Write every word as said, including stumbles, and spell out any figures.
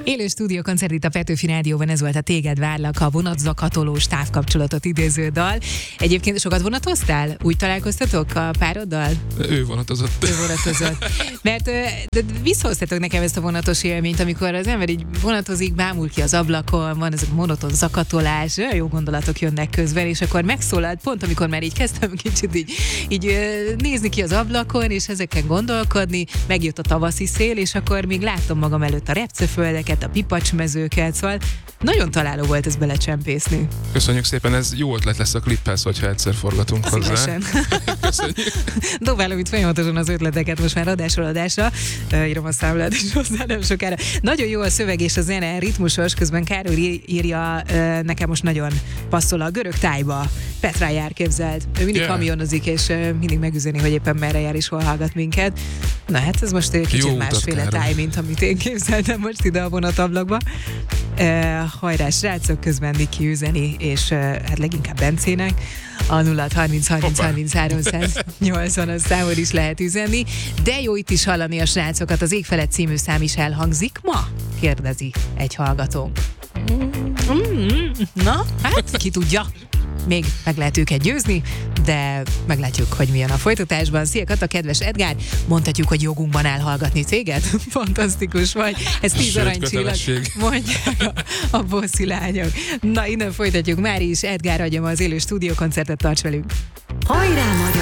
Élő stúdiókoncert itt a Petőfi Rádióban, ez volt a Téged várlak, a vonatzakatolós távkapcsolatot idéző dal. Egyébként sokat vonatoztál? Úgy találkoztatok a pároddal? Ő vonatozott. Ő vonatozott. Mert de visszahoztatok nekem ezt a vonatos élményt, amikor az ember így vonatozik, bámul ki az ablakon, van ez a monoton zakatolás, olyan jó gondolatok jönnek közben, és akkor megszólalt pont, amikor már így kezdtem kicsit így, így nézni ki az ablakon, és ezeken gondolkodni, megjött a tavaszi szél, és akkor még láttam magam előtt a repceföldeket, a pipacsmezőket, szóval nagyon találó volt ez belecsempészni. Köszönjük szépen, ez jó ötlet lesz a klipphez, hogyha egyszer forgatunk hozzá. Szívesen. Dobálom itt folyamatosan az ötleteket most már adásról adásra. Uh, írom a számlát is hozzá nem sokára. Nagyon jó a szöveg és a zene, ritmusos, közben Károly írja, uh, nekem most nagyon passzol a görög tájba. Petrá jár, képzeld. Ő mindig yeah. kamionozik, és uh, mindig megüzeni, hogy éppen merre jár és hol hallgat minket. Na hát ez most kicsit jó másféle utat, táj, mint amit én képzeltem most ide a vonatablakba. Uh, hajrá, srácok, közben Niki üzeni, és uh, hát leginkább Bencének. A nulla harminc harminc harminchárom nyolcvan a számon is lehet üzenni. De jó itt is hallani a srácokat, az Ég felett című szám is elhangzik ma? Kérdezi egy hallgatónk. Mm, na, hát ki tudja. Még meg lehet őket győzni, de meglátjuk, hogy milyen a folytatásban. Szia Kata, kedves Edgár, mondhatjuk, hogy jogunkban áll hallgatni téged? Fantasztikus vagy. Ez tíz aranycsillag, mondják a, a bosszi lányok. Na, innen folytatjuk már is. Edgár adja ma az élő stúdiókoncertet, tarts velünk. Hajrá, magyar!